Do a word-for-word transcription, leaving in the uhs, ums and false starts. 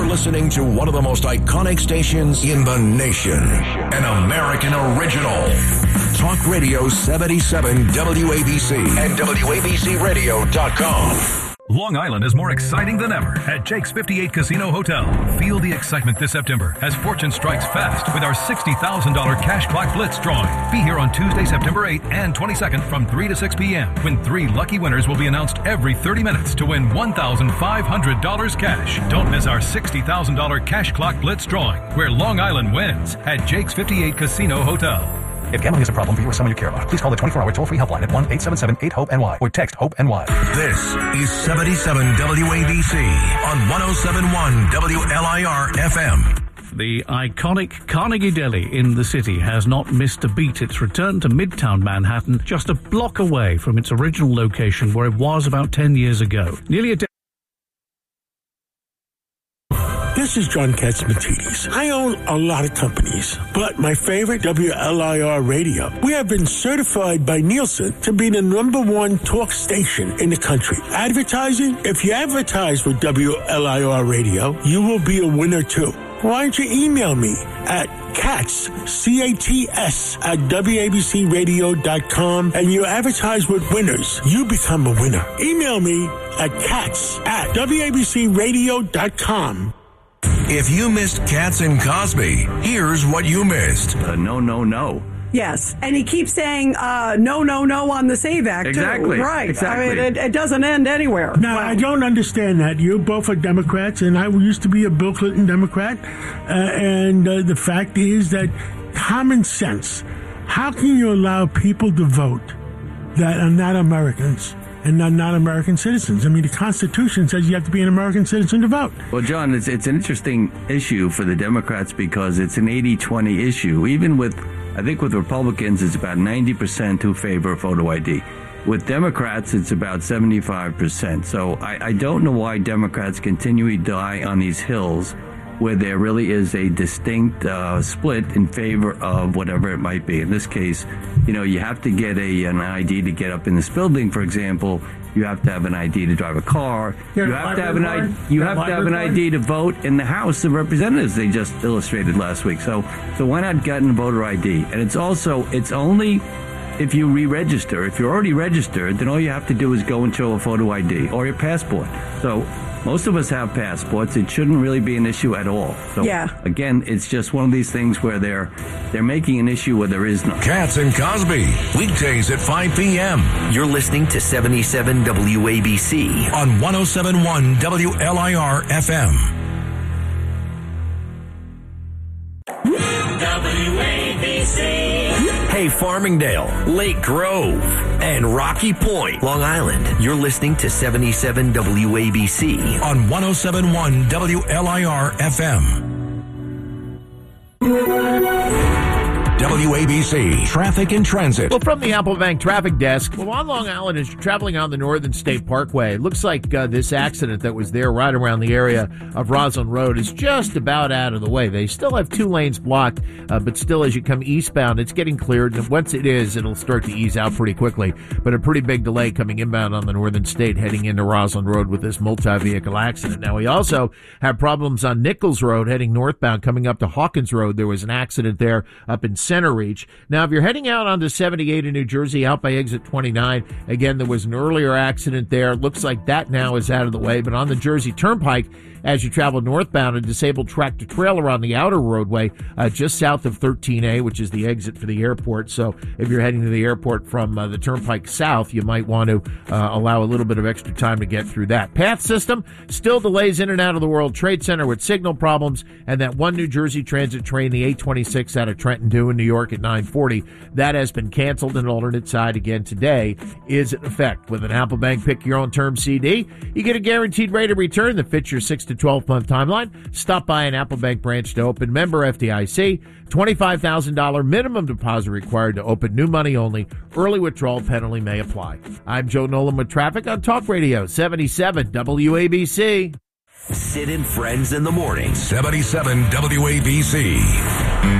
listening to one of the most iconic stations in the nation. An American original. Talk Radio seventy-seven W A B C and W A B C radio dot com. Long Island is more exciting than ever at Jake's fifty-eight Casino Hotel. Feel the excitement this September as Fortune strikes fast with our sixty thousand dollars cash clock blitz drawing. Be here on Tuesday, September eighth and twenty-second from three to six p.m. when three lucky winners will be announced every thirty minutes to win one thousand five hundred dollars cash. Don't miss our sixty thousand dollars cash clock blitz drawing where Long Island wins at Jake's fifty-eight Casino Hotel. If gambling is a problem for you or someone you care about, please call the twenty-four hour toll-free helpline at one eight seven seven eight hope N Y or text HOPE-N Y. This is seventy-seven W A B C on one oh seven point one W L I R F M. The iconic Carnegie Deli in the city has not missed a beat. It's returned to Midtown Manhattan, just a block away from its original location where it was about ten years ago. Nearly a de- This is John Katsimatidis. I own a lot of companies, but my favorite, W L I R Radio. We have been certified by Nielsen to be the number one talk station in the country. Advertising? If you advertise with W L I R Radio, you will be a winner too. Why don't you email me at Cats, C A T S, at W A B C radio dot com and you advertise with winners. You become a winner. Email me at Cats at W A B C radio dot com. If you missed Katz and Cosby, here's what you missed. Uh, no, no, no. Yes, and he keeps saying uh, no, no, no on the SAVE Act, exactly. too. Right. Exactly. I mean, it, it doesn't end anywhere. Now, well, I don't understand that. You both are Democrats, and I used to be a Bill Clinton Democrat. Uh, and uh, the fact is that common sense, how can you allow people to vote that are not Americans and not, not American citizens? I mean, the Constitution says you have to be an American citizen to vote. Well, John, it's, it's an interesting issue for the Democrats because it's an eighty twenty issue. Even with, I think with Republicans, it's about ninety percent who favor photo I D. With Democrats, it's about seventy-five percent. So I, I don't know why Democrats continually die on these hills where there really is a distinct uh, split in favor of whatever it might be. In this case, you know, you have to get a an I D to get up in this building, for example. You have to have an I D to drive a car. You're you have to have an I D. You have to have an I D to vote in the House of Representatives. They just illustrated last week. So, so why not get a voter I D? And it's also it's only if you re-register. If you're already registered, then all you have to do is go and show a photo I D or your passport. So most of us have passports. It shouldn't really be an issue at all. So yeah. Again, it's just one of these things where they're they're making an issue where there is none. Katz and Cosby, weekdays at five p.m. You're listening to seventy-seven W A B C on one oh seven point one W L I R F M. W A B C. Hey, Farmingdale, Lake Grove, and Rocky Point, Long Island. You're listening to seventy-seven W A B C on one oh seven point one W L I R F M. W A B C Traffic and Transit. Well, from the Apple Bank Traffic Desk, well, on Long Island, as you're traveling on the Northern State Parkway, it looks like uh, this accident that was there right around the area of Roslyn Road is just about out of the way. They still have two lanes blocked, uh, but still, as you come eastbound, it's getting cleared. And once it is, it'll start to ease out pretty quickly. But a pretty big delay coming inbound on the Northern State heading into Roslyn Road with this multi-vehicle accident. Now, we also have problems on Nichols Road heading northbound coming up to Hawkins Road. There was an accident there up in Center Reach. Now, if you're heading out onto seventy-eight in New Jersey, out by exit twenty-nine, again, there was an earlier accident there. Looks like that now is out of the way. But on the Jersey Turnpike, as you travel northbound, a disabled tractor-trailer on the outer roadway uh, just south of thirteen A, which is the exit for the airport. So if you're heading to the airport from uh, the Turnpike south, you might want to uh, allow a little bit of extra time to get through that. Path system still delays in and out of the World Trade Center with signal problems, and that one New Jersey Transit train, the eight twenty-six out of Trenton due in New York at nine forty, that has been canceled. An alternate side again today is in effect. With an Apple Bank Pick Your Own Term C D, you get a guaranteed rate of return that fits your six to twelve month timeline. Stop by an Apple Bank branch to open. Member F D I C. twenty-five thousand dollars minimum deposit required to open. New money only. Early withdrawal penalty may apply. I'm Joe Nolan with traffic on Talk Radio seventy-seven W A B C. Sid and Friends in the Morning. seventy-seven W A B C.